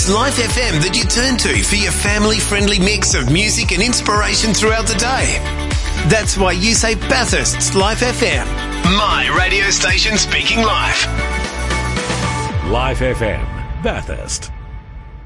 It's Life FM that you turn to for your family-friendly mix of music and inspiration throughout the day. That's why you say Bathurst's Life FM. My radio station speaking life. Life FM, Bathurst.